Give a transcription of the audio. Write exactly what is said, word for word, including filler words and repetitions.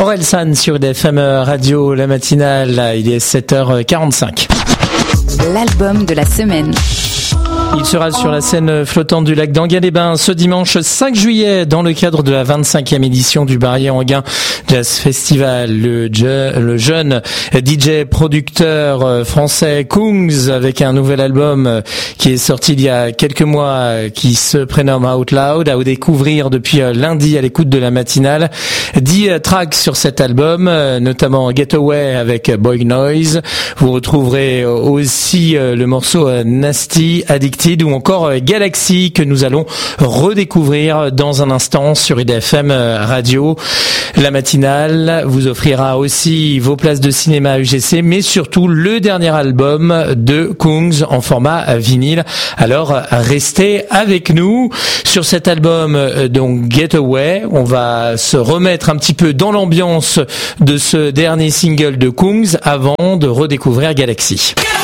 Orelsan sur D F M Radio, la matinale, il est sept heures quarante-cinq. L'album de la semaine. Il sera sur la scène flottante du lac d'Enghien-les-Bains ce dimanche cinq juillet dans le cadre de la vingt-cinquième édition du Barrier-Enghien Jazz Festival. Le, je, le jeune D J producteur français Kungs avec un nouvel album qui est sorti il y a quelques mois qui se prénomme Out Loud, à découvrir depuis lundi à l'écoute de la matinale. dix tracks sur cet album, notamment Getaway avec Boy Noise. Vous retrouverez aussi le morceau Nasty Addicted ou encore Galaxy que nous allons redécouvrir dans un instant sur I D F M Radio. La matinale vous offrira aussi vos places de cinéma à U G C, mais surtout le dernier album de Kungs en format vinyle. Alors restez avec nous sur cet album, donc Getaway. On va se remettre un petit peu dans l'ambiance de ce dernier single de Kungs avant de redécouvrir Galaxy.